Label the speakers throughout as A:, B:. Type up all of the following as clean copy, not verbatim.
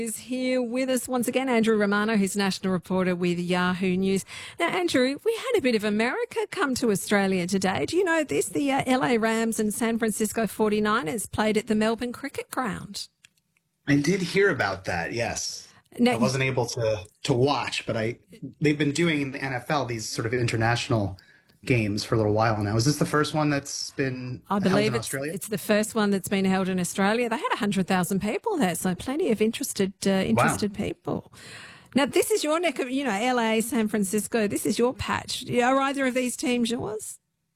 A: Is here with us once again, Andrew Romano, who's national reporter with Yahoo News. Now, Andrew, we had a bit of America come to Australia today. Do you know this? The LA Rams and San Francisco 49ers played at the Melbourne Cricket Ground.
B: I did hear about that, yes.
A: Now,
B: I wasn't able to watch, but they've been doing in the NFL these sort of international games for a little while now. Is this the first one that's been held in Australia?
A: It's the first one that's been held in Australia. They had 100,000 people there, so plenty of interested people. Now, this is your neck of, LA, San Francisco. This is your patch. Are either of these teams yours?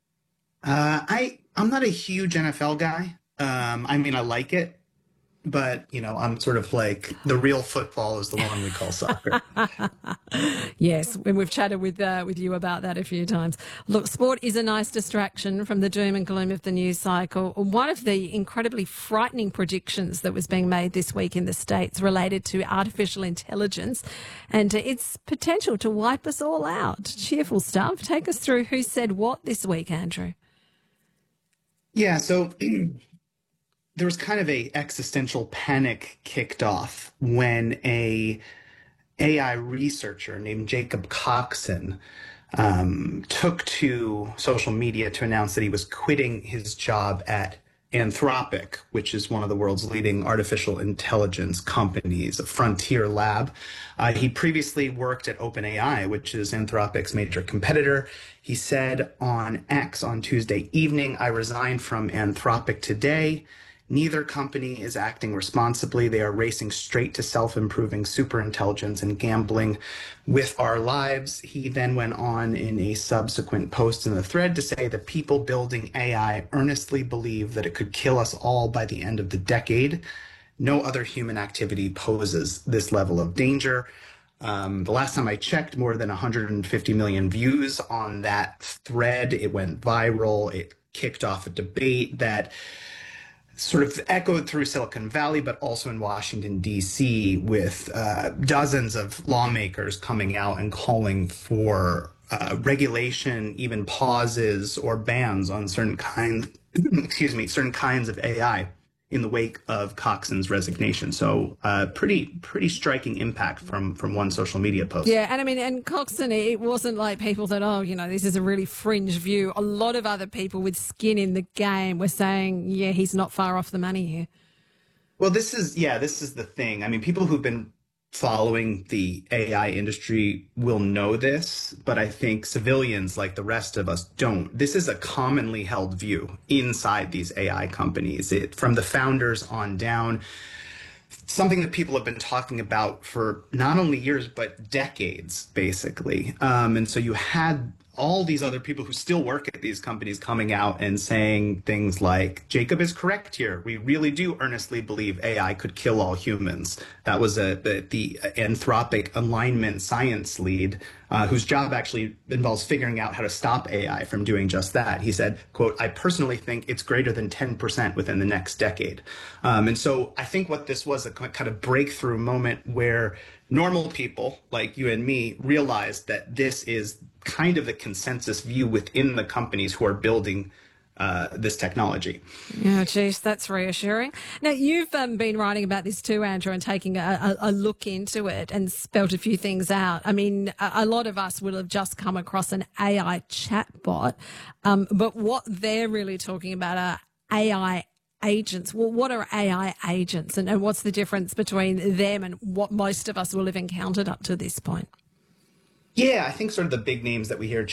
B: I'm not a huge NFL guy. I mean, I like it, but, I'm sort of like the real football is the one we call soccer.
A: Yes, and we've chatted with you about that a few times. Look, sport is a nice distraction from the doom and gloom of the news cycle. One of the incredibly frightening predictions that was being made this week in the States related to artificial intelligence and its potential to wipe us all out. Cheerful stuff. Take us through who said what this week, Andrew.
B: Yeah, so there was kind of a existential panic kicked off when a AI researcher named Jacob Coxon took to social media to announce that he was quitting his job at Anthropic, which is one of the world's leading artificial intelligence companies, a frontier lab. He previously worked at OpenAI, which is Anthropic's major competitor. He said on X on Tuesday evening, "I resigned from Anthropic today. Neither company is acting responsibly. They are racing straight to self-improving superintelligence and gambling with our lives." He then went on in a subsequent post in the thread to say the people building AI earnestly believe that it could kill us all by the end of the decade. No other human activity poses this level of danger. The last time I checked, more than 150 million views on that thread. It went viral. It kicked off a debate that sort of echoed through Silicon Valley, but also in Washington, D.C., with dozens of lawmakers coming out and calling for regulation, even pauses or bans on certain kinds of AI in the wake of Coxon's resignation. So pretty striking impact from one social media post.
A: Yeah, and Coxon, it wasn't like people that, this is a really fringe view. A lot of other people with skin in the game were saying, yeah, he's not far off the money here.
B: Well, this is the thing. I mean, people who've been following the AI industry will know this, but I think civilians like the rest of us don't. This is a commonly held view inside these AI companies. From the founders on down, something that people have been talking about for not only years, but decades, basically. And so you had all these other people who still work at these companies coming out and saying things like, Jacob is correct here. We really do earnestly believe AI could kill all humans. That was the Anthropic alignment science lead, whose job actually involves figuring out how to stop AI from doing just that. He said, quote, "I personally think it's greater than 10% within the next decade." And so I think what this was a kind of breakthrough moment where normal people like you and me realized that this is kind of the consensus view within the companies who are building this technology.
A: Yeah, geez, that's reassuring. Now, you've been writing about this too, Andrew, and taking a look into it and spelt a few things out. I mean, a lot of us will have just come across an AI chatbot, but what they're really talking about are AI agents. Well, what are AI agents and what's the difference between them and what most of us will have encountered up to this point?
B: Yeah, I think sort of the big names that we hear,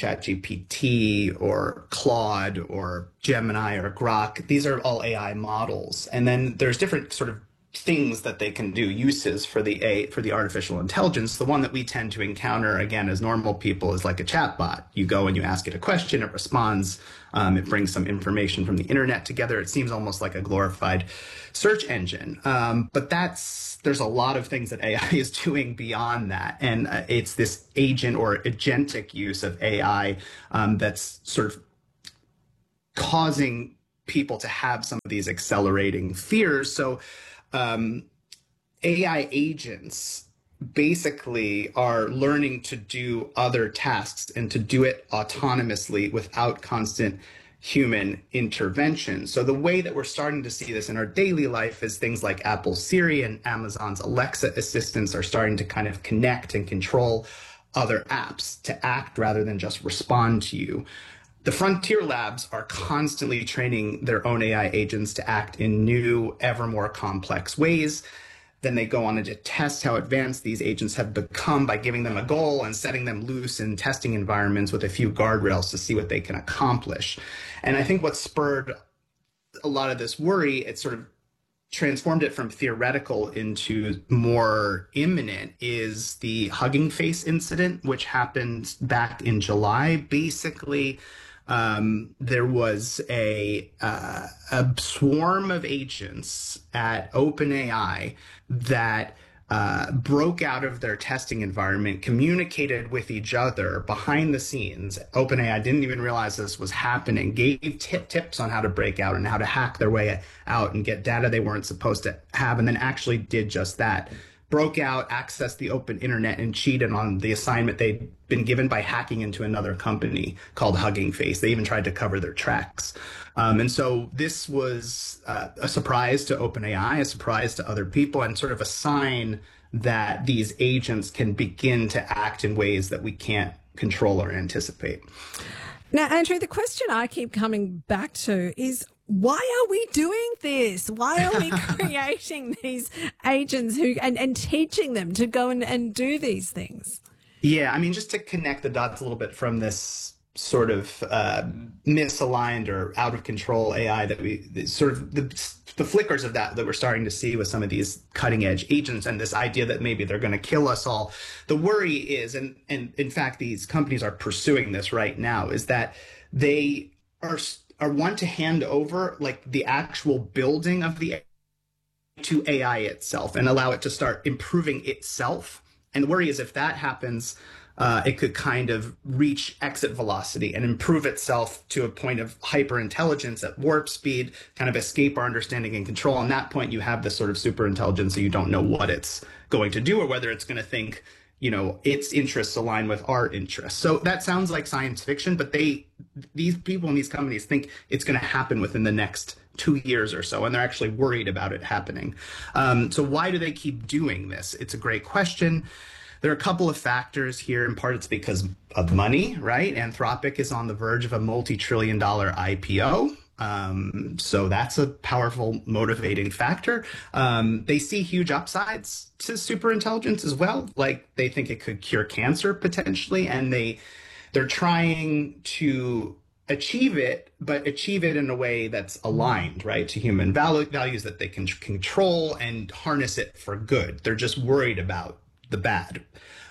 B: ChatGPT or Claude or Gemini or Grok, these are all AI models. And then there's different sort of things that they can do, uses for the artificial intelligence. The one that we tend to encounter, again, as normal people is like a chatbot. You go and you ask it a question, it responds, it brings some information from the internet together. It seems almost like a glorified search engine. But there's a lot of things that AI is doing beyond that. And it's this agent or agentic use of AI that's sort of causing people to have some of these accelerating fears. So AI agents basically are learning to do other tasks and to do it autonomously without constant human intervention. So the way that we're starting to see this in our daily life is things like Apple's Siri and Amazon's Alexa assistants are starting to kind of connect and control other apps to act rather than just respond to you. The frontier labs are constantly training their own AI agents to act in new, ever more complex ways. Then they go on to test how advanced these agents have become by giving them a goal and setting them loose in testing environments with a few guardrails to see what they can accomplish. And I think what spurred a lot of this worry, it sort of transformed it from theoretical into more imminent, is the Hugging Face incident, which happened back in July. Basically, there was a swarm of agents at OpenAI that broke out of their testing environment, communicated with each other behind the scenes. OpenAI didn't even realize this was happening, gave tips on how to break out and how to hack their way out and get data they weren't supposed to have, and then actually did just that. Broke out, accessed the open internet, and cheated on the assignment they'd been given by hacking into another company called Hugging Face. They even tried to cover their tracks. And so this was a surprise to OpenAI, a surprise to other people, and sort of a sign that these agents can begin to act in ways that we can't control or anticipate.
A: Now, Andrew, the question I keep coming back to is, why are we doing this? Why are we creating these agents and teaching them to go and do these things?
B: Yeah, I mean, just to connect the dots a little bit from this sort of misaligned or out of control AI that we sort of the flickers of that we're starting to see with some of these cutting edge agents, and this idea that maybe they're going to kill us all. The worry is, and in fact, these companies are pursuing this right now, is that they are want to hand over like the actual building of the to AI itself and allow it to start improving itself. And the worry is if that happens, it could kind of reach exit velocity and improve itself to a point of hyper intelligence at warp speed, kind of escape our understanding and control. On that point, you have this sort of super intelligence, so you don't know what it's going to do or whether it's going to think, you know, its interests align with our interests. So that sounds like science fiction, but these people in these companies think it's going to happen within the next 2 years or so, and they're actually worried about it happening. So why do they keep doing this? It's a great question. There are a couple of factors here. In part, it's because of money, right? Anthropic is on the verge of a multi-trillion-dollar IPO. So that's a powerful motivating factor. They see huge upsides to superintelligence as well. Like they think it could cure cancer potentially, and they're trying to achieve it, but achieve it in a way that's aligned, right, to human values that they can control and harness it for good. They're just worried about the bad.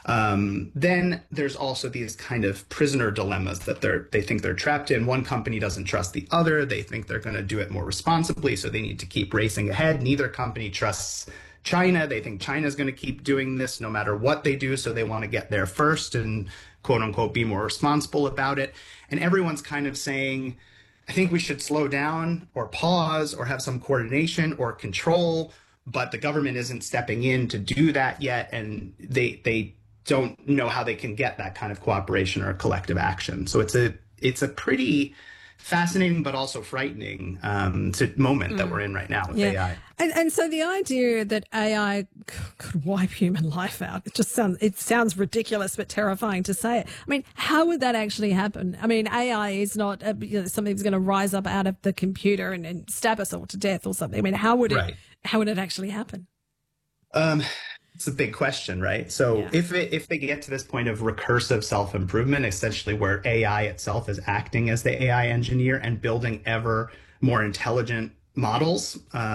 B: Then there's also these kind of prisoner dilemmas that they think they're trapped in. One company doesn't trust the other. They think they're going to do it more responsibly, so they need to keep racing ahead. Neither company trusts China. They think China's going to keep doing this no matter what they do, so they want to get there first and quote unquote be more responsible about it. And everyone's kind of saying, I think we should slow down or pause or have some coordination or control, but the government isn't stepping in to do that yet, and they don't know how they can get that kind of cooperation or collective action. So it's a pretty fascinating but also frightening moment that we're in right now with AI.
A: And so the idea that AI could wipe human life out, it sounds ridiculous but terrifying to say it. I mean, how would that actually happen? I mean, AI is not something that's going to rise up out of the computer and stab us all to death or something. I mean, how would it actually happen?
B: It's a big question, right? So if they get to this point of recursive self-improvement, essentially where AI itself is acting as the AI engineer and building ever more intelligent models,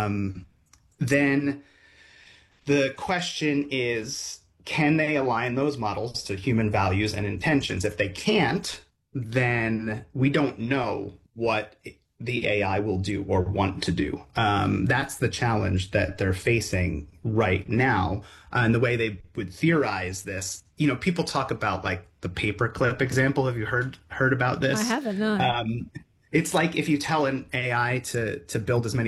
B: then the question is, can they align those models to human values and intentions? If they can't, then we don't know what the AI will do or want to do. That's the challenge that they're facing right now. And the way they would theorize this, you know, people talk about like the paperclip example. Have you heard about this?
A: I haven't, no.
B: It's like if you tell an AI to build as many